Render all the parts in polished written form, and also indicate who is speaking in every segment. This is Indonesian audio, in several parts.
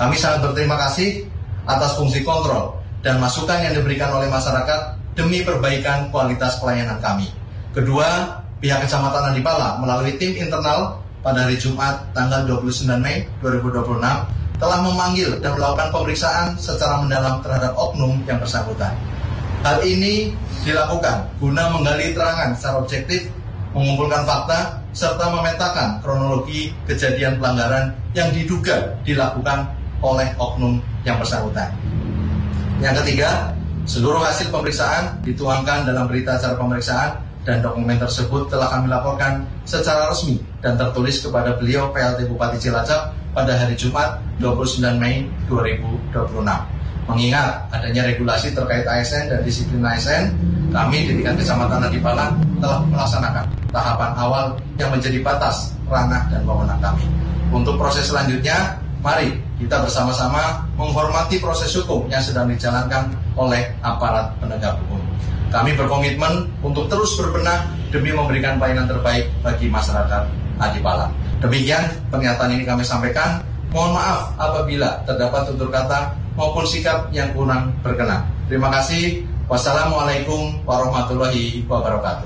Speaker 1: Kami sangat berterima kasih atas fungsi kontrol dan masukan yang diberikan oleh masyarakat demi perbaikan kualitas pelayanan kami. Kedua, pihak Kecamatan Adipala melalui tim internal pada hari Jumat tanggal 29 Mei 2026 telah memanggil dan melakukan pemeriksaan secara mendalam terhadap oknum yang bersangkutan. Hal ini dilakukan guna menggali keterangan secara objektif, mengumpulkan fakta, serta memetakan kronologi kejadian pelanggaran yang diduga dilakukan oleh oknum yang bersangkutan. Yang ketiga, seluruh hasil pemeriksaan dituangkan dalam berita acara pemeriksaan dan dokumen tersebut telah kami laporkan secara resmi dan tertulis kepada beliau PLT Bupati Cilacap pada hari Jumat 29 Mei 2026. Mengingat adanya regulasi terkait ASN dan disiplin ASN, kami di tingkat Kecamatan Adipala telah melaksanakan tahapan awal yang menjadi batas ranah dan wewenang kami. Untuk proses selanjutnya, mari kita bersama-sama menghormati proses hukum yang sedang dijalankan oleh aparat penegak hukum. Kami berkomitmen untuk terus berbenah demi memberikan pelayanan terbaik bagi masyarakat Adipala. Demikian pernyataan ini kami sampaikan. Mohon maaf apabila terdapat tutur kata maupun sikap yang kurang berkenan. Terima kasih. Wassalamualaikum warahmatullahi wabarakatuh.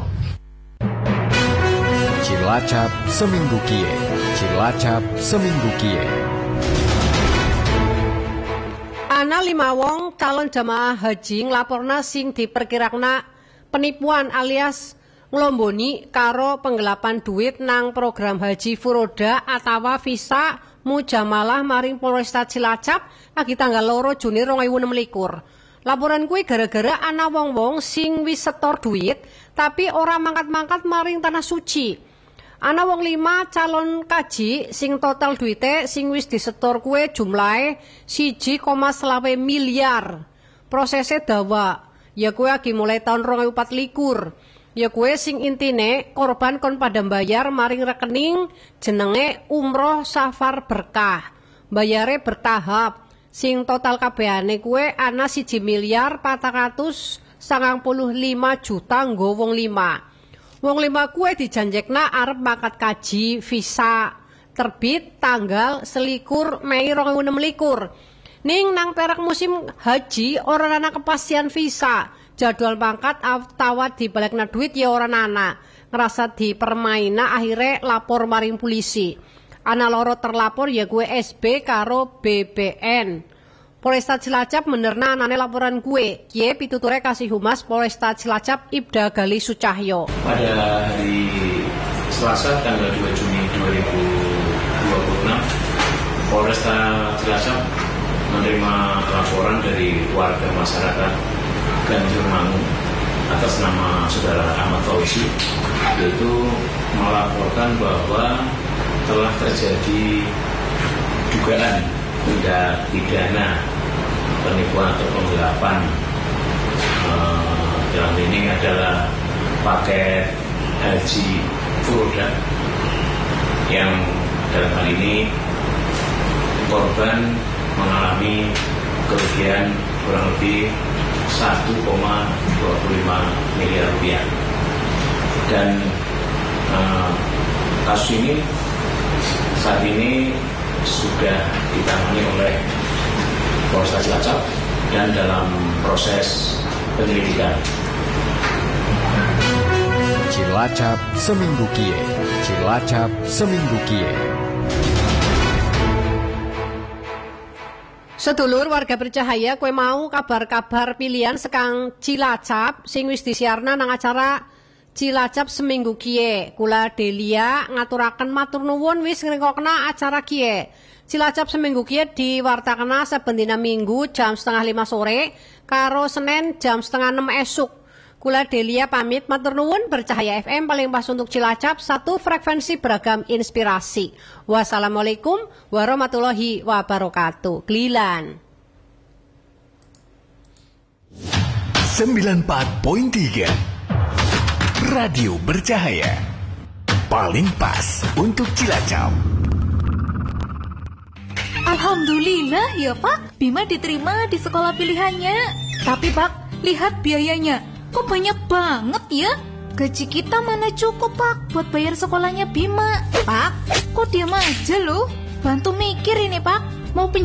Speaker 2: Cilacap Seminggu Kie. Cilacap Seminggu Kie.
Speaker 3: Ana 5 wong calon jamaah haji nglaporna sing diperkirakna penipuan alias nglomboni karo penggelapan duit nang program haji furoda atawa visa mujamalah maring Polresta Cilacap lagi tanggal 2 Juni 2026. Laporan kuwi gara-gara ana wong-wong sing wis setor duit tapi ora mangkat-mangkat maring tanah suci. Ana wong 5 calon kaji sing total duite sing wis disetor kuwe jumlahe 1,5 miliar. Prosesnya dawa, ya kuwe lagi mulai tahun 2024. Ya kuwe sing intine korban kon pada bayar maring rekening jenenge Umroh Safar Berkah. Bayare bertahap. Sing total kabehane kuwe ana 1 miliar 495 juta nggo wong 5. Wong 5 kuwe dijanjekna arep mangkat kaji visa terbit tanggal 21 Mei 2026. Ning nang perak musim haji ora ana kepastian visa. Jadwal pangkat tawat dibalekna duit ya ora ana. Ngerasa dipermaina akhirnya lapor maring polisi. Ana loro terlapor ya gue SB karo BBN. Polresta Cilacap menerna anane laporan gue. Kie pituture kasih humas Polresta Cilacap Ibda Gali Sucahyo.
Speaker 4: Pada hari Selasa tanggal 2 Juni 2026, Polresta Cilacap menerima laporan dari warga masyarakat Ganjur Mangu atas nama saudara Ahmad Fauzi, yaitu melaporkan bahwa telah terjadi dugaan tindak pidana penipuan atau penggelapan. Dalam ini adalah paket haji furoda yang dalam hal ini korban mengalami kerugian kurang lebih 1,25 miliar rupiah. Dan kasus ini saat ini sudah ditangani oleh Polresta Cilacap dan dalam proses penyelidikan.
Speaker 2: Cilacap Seminggu Kie. Cilacap Seminggu Kie.
Speaker 3: Sedulur warga bercahaya kue mau kabar-kabar pilihan sekang Cilacap sing wis disiarna nang acara Cilacap Seminggu Kie. Kula Delia ngaturaken matur nuwun wis ngrengokna acara kie. Cilacap Seminggu Kie diwartakna saben dina Minggu jam 4:30 sore karo Senin jam 5:30 esuk. Kula Delia pamit matur nuwun. Bercahaya FM paling pas untuk Cilacap, satu frekuensi beragam inspirasi. Wassalamualaikum warahmatullahi wabarakatuh. Glilan
Speaker 5: 94.3 Radio Bercahaya paling pas untuk Cilacap.
Speaker 6: Alhamdulillah ya Pak, Bima diterima di sekolah pilihannya. Tapi Pak, lihat biayanya. Kok banyak banget ya? Gaji kita mana cukup Pak buat bayar sekolahnya Bima. Pak, kok diam aja loh? Bantu mikir ini Pak. Mau